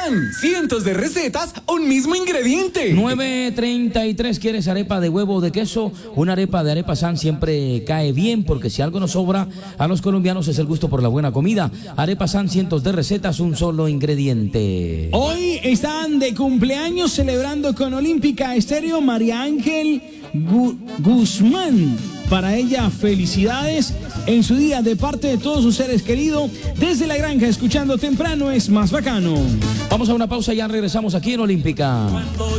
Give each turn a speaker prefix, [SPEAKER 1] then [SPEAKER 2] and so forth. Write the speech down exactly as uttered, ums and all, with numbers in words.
[SPEAKER 1] San, cientos de recetas, un mismo ingrediente.
[SPEAKER 2] nueve treinta y tres, ¿quieres arepa de huevo o de queso? Una arepa de Arepa San siempre cae bien, porque si algo nos sobra a los colombianos es el gusto por la buena comida. Arepa San, cientos de recetas, un solo ingrediente.
[SPEAKER 3] Hoy están de cumpleaños celebrando con Olímpica Estéreo María Ángel Gu- Guzmán. Para ella, felicidades en su día de parte de todos sus seres queridos. Desde la granja, escuchando temprano es más bacano.
[SPEAKER 2] Vamos a una pausa y ya regresamos aquí en Olímpica.